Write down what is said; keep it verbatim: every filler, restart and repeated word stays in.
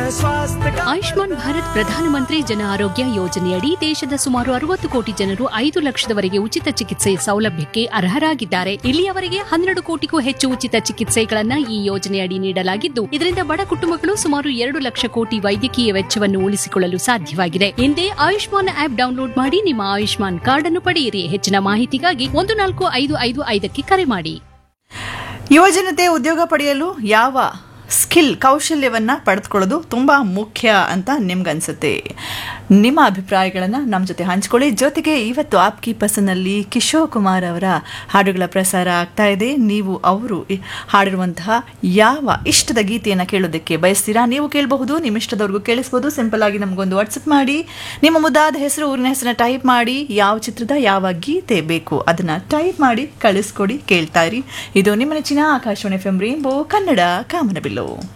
स्वास्थ्य का ಆಯುಷ್ಮಾನ್ ಭಾರತ್ ಪ್ರಧಾನಮಂತ್ರಿ ಜನ ಆರೋಗ್ಯ ಯೋಜನೆಯಡಿ ದೇಶದ ಸುಮಾರು ಅರವತ್ತು ಕೋಟಿ ಜನರು ಐದು ಲಕ್ಷದವರೆಗೆ ಉಚಿತ ಚಿಕಿತ್ಸೆ ಸೌಲಭ್ಯಕ್ಕೆ ಅರ್ಹರಾಗಿದ್ದಾರೆ. ಇಲ್ಲಿಯವರೆಗೆ ಹನ್ನೆರಡು ಕೋಟಿಗೂ ಹೆಚ್ಚು ಉಚಿತ ಚಿಕಿತ್ಸೆಗಳನ್ನ ಈ ಯೋಜನೆಯಡಿ ನೀಡಲಾಗಿದ್ದು, ಇದರಿಂದ ಬಡ ಕುಟುಂಬಗಳು ಸುಮಾರು ಎರಡು ಲಕ್ಷ ಕೋಟಿ ವೈದ್ಯಕೀಯ ವೆಚ್ಚವನ್ನು ಉಳಿಸಿಕೊಳ್ಳಲು ಸಾಧ್ಯವಾಗಿದೆ. ಹಿಂದೆ ಆಯುಷ್ಮಾನ್ ಆಪ್ ಡೌನ್ಲೋಡ್ ಮಾಡಿ ನಿಮ್ಮ ಆಯುಷ್ಮಾನ್ ಕಾರ್ಡ್ ಅನ್ನು ಪಡೆಯಿರಿ. ಹೆಚ್ಚಿನ ಮಾಹಿತಿಗಾಗಿ ಒಂದು ನಾಲ್ಕು ಐದು ಐದು ಐದಕ್ಕೆ ಕರೆ ಮಾಡಿ. ಯುವಜನತೆ ಉದ್ಯೋಗ ಪಡೆಯಲು ಯಾವ ಸ್ಕಿಲ್ ಕೌಶಲ್ಯವನ್ನು ಪಡೆದುಕೊಳ್ಳೋದು ತುಂಬ ಮುಖ್ಯ ಅಂತ ನಿಮ್ಗನ್ಸುತ್ತೆ. ನಿಮ್ಮ ಅಭಿಪ್ರಾಯಗಳನ್ನು ನಮ್ಮ ಜೊತೆ ಹಂಚ್ಕೊಳ್ಳಿ. ಜೊತೆಗೆ ಇವತ್ತು ಆಪ್ಕಿ ಪಸಂದಲ್ಲಿ ಕಿಶೋರ್ ಕುಮಾರ್ ಅವರ ಹಾಡುಗಳ ಪ್ರಸಾರ ಆಗ್ತಾ ಇದೆ. ನೀವು ಅವರು ಹಾಡಿರುವಂತಹ ಯಾವ ಇಷ್ಟದ ಗೀತೆಯನ್ನು ಕೇಳೋದಕ್ಕೆ ಬಯಸ್ತೀರಾ ನೀವು ಕೇಳಬಹುದು. ನಿಮ್ಮ ಇಷ್ಟದವ್ರಿಗೂ ಕೇಳಿಸ್ಬೋದು. ಸಿಂಪಲ್ ಆಗಿ ನಮಗೊಂದು ವಾಟ್ಸಪ್ ಮಾಡಿ, ನಿಮ್ಮ ಮುದ್ದಾದ ಹೆಸರು ಊರಿನ ಹೆಸರನ್ನ ಟೈಪ್ ಮಾಡಿ, ಯಾವ ಚಿತ್ರದ ಯಾವ ಗೀತೆ ಬೇಕು ಅದನ್ನು ಟೈಪ್ ಮಾಡಿ ಕಳಿಸ್ಕೊಡಿ. ಕೇಳ್ತಾ ಇರಿ. ಇದು ನಿಮ್ಮ ನೆಚ್ಚಿನ Akashvani F M rainbow Kannada ಕಾಮನಬಿಲ್ಲು.